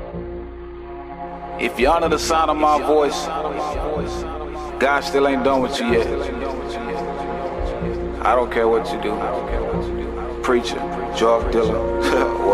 If you're under the sound of my voice, God still ain't done with you yet. I don't care what you do. Preacher, drug dealer,